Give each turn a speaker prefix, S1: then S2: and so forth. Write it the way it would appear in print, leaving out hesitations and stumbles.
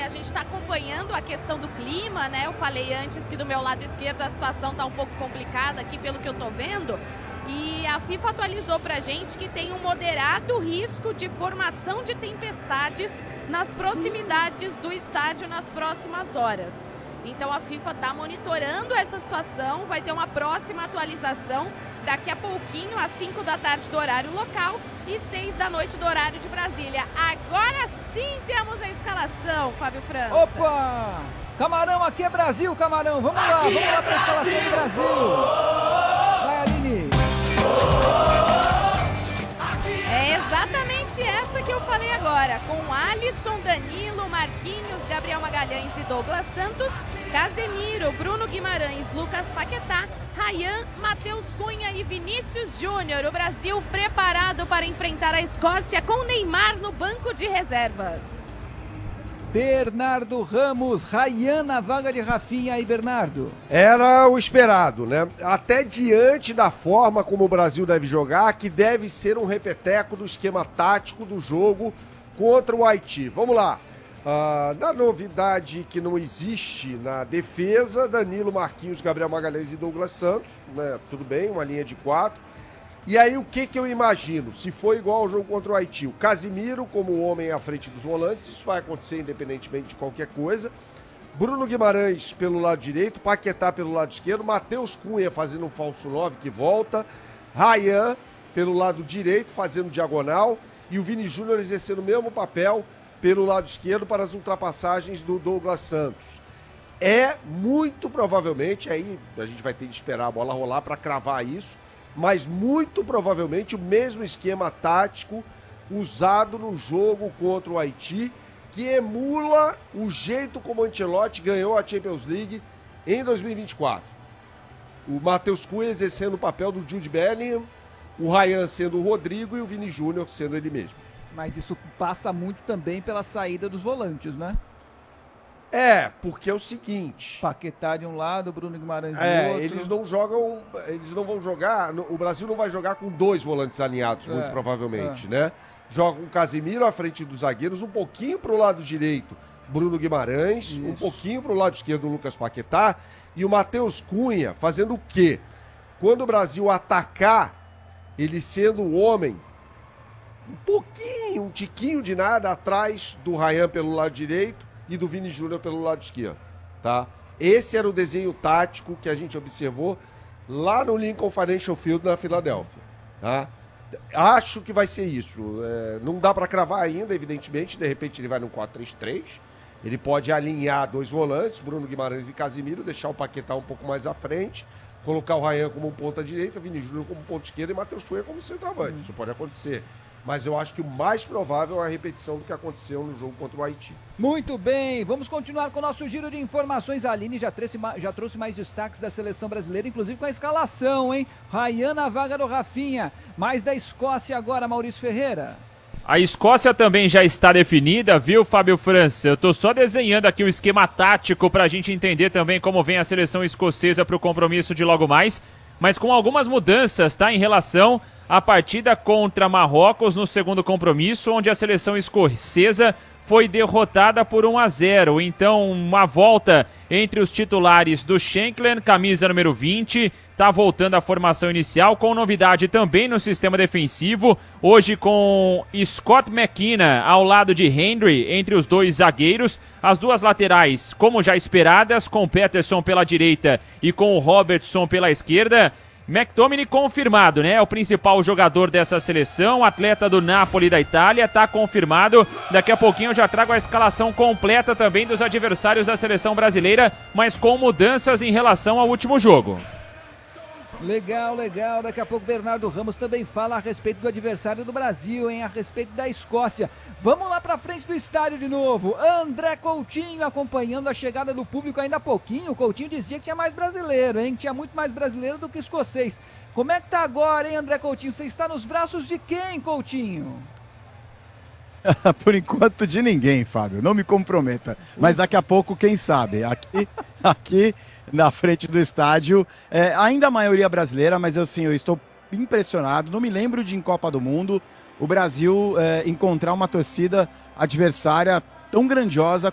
S1: a gente está acompanhando a questão do clima, né? Eu falei antes que do meu lado esquerdo a situação está um pouco complicada aqui, pelo que eu estou vendo. E a FIFA atualizou para a gente que tem um moderado risco de formação de tempestades nas proximidades do estádio nas próximas horas. Então a FIFA está monitorando essa situação, vai ter uma próxima atualização daqui a pouquinho, às 5 da tarde do horário local e 6 da noite do horário de Brasília. Agora sim temos a escalação, Fábio França.
S2: Opa! Camarão, aqui é Brasil, Camarão. Vamos lá para a escalação do Brasil. Vai, Aline.
S1: É exatamente essa que eu falei agora, com Alisson, Danilo, Marquinhos, Gabriel Magalhães e Douglas Santos, Casemiro, Bruno Guimarães, Lucas Paquetá, Ryan, Matheus Cunha e Vinícius Júnior. O Brasil preparado para enfrentar a Escócia com Neymar no banco de reservas.
S2: Bernardo Ramos, Ryan na vaga de Rafinha e Bernardo.
S3: Era o esperado, né? Até diante da forma como o Brasil deve jogar, que deve ser um repeteco do esquema tático do jogo contra o Haiti. Vamos lá. Na novidade que não existe na defesa, Danilo, Marquinhos, Gabriel Magalhães e Douglas Santos, né? Tudo bem, uma linha de 4. E aí o que eu imagino? Se for igual ao jogo contra o Haiti, o Casemiro como homem à frente dos volantes, isso vai acontecer independentemente de qualquer coisa. Bruno Guimarães pelo lado direito, Paquetá pelo lado esquerdo, Matheus Cunha fazendo um falso 9 que volta, Ryan pelo lado direito fazendo diagonal e o Vini Júnior exercendo o mesmo papel pelo lado esquerdo para as ultrapassagens do Douglas Santos. É muito provavelmente, aí a gente vai ter que esperar a bola rolar para cravar isso, mas muito provavelmente o mesmo esquema tático usado no jogo contra o Haiti, que emula o jeito como o Ancelotti ganhou a Champions League em 2024. O Matheus Cunha exercendo o papel do Jude Bellingham, o Ryan sendo o Rodrigo e o Vini Júnior sendo ele mesmo.
S2: Mas isso passa muito também pela saída dos volantes, né?
S3: Porque é o seguinte...
S2: Paquetá de um lado, Bruno Guimarães do outro.
S3: Eles não vão jogar, o Brasil não vai jogar com 2 volantes alinhados, muito provavelmente, né? Joga com o Casemiro à frente dos zagueiros, um pouquinho pro lado direito, Bruno Guimarães, isso. Um pouquinho pro lado esquerdo, Lucas Paquetá, e o Matheus Cunha fazendo o quê? Quando o Brasil atacar, ele sendo o homem, um tiquinho de nada atrás do Ryan pelo lado direito, e do Vini Júnior pelo lado esquerdo, tá? Esse era o desenho tático que a gente observou lá no Lincoln Financial Field na Filadélfia, tá? Acho que vai ser isso. Não dá para cravar ainda, evidentemente. De repente ele vai no 4-3-3. Ele pode alinhar 2 volantes, Bruno Guimarães e Casemiro, deixar o Paquetá um pouco mais à frente, colocar o Ryan como ponta direita, Vini Júnior como ponta esquerda e Matheus Cunha como centroavante. Isso pode acontecer. Mas eu acho que o mais provável é a repetição do que aconteceu no jogo contra o Haiti.
S2: Muito bem, vamos continuar com o nosso giro de informações. A Aline já trouxe mais destaques da seleção brasileira, inclusive com a escalação, hein? Ryan na vaga do Rafinha. Mais da Escócia agora, Maurício Ferreira.
S4: A Escócia também já está definida, viu, Fábio França? Eu tô só desenhando aqui o esquema tático pra gente entender também como vem a seleção escocesa pro compromisso de logo mais, mas com algumas mudanças, tá? Em relação à partida contra Marrocos no segundo compromisso, onde a seleção escocesa foi derrotada por 1-0. Então, uma volta entre os titulares do Shankland, camisa número 20, tá voltando à formação inicial, com novidade também no sistema defensivo, hoje com Scott McKenna ao lado de Henry, entre os 2 zagueiros, as 2 laterais, como já esperadas, com Peterson pela direita e com o Robertson pela esquerda. McTominay confirmado, né? É o principal jogador dessa seleção, atleta do Napoli da Itália, tá confirmado. Daqui a pouquinho eu já trago a escalação completa também dos adversários da seleção brasileira, mas com mudanças em relação ao último jogo.
S2: Legal, legal. Daqui a pouco Bernardo Ramos também fala a respeito do adversário do Brasil, hein? A respeito da Escócia. Vamos lá pra frente do estádio de novo. André Coutinho acompanhando a chegada do público ainda há pouquinho. O Coutinho dizia que tinha mais brasileiro, hein? Tinha muito mais brasileiro do que escocês. Como é que tá agora, hein, André Coutinho? Você está nos braços de quem, Coutinho?
S5: Por enquanto de ninguém, Fábio. Não me comprometa. Mas daqui a pouco, quem sabe? Aqui na frente do estádio, ainda a maioria brasileira, mas eu estou impressionado. Não me lembro de em Copa do Mundo o Brasil encontrar uma torcida adversária tão grandiosa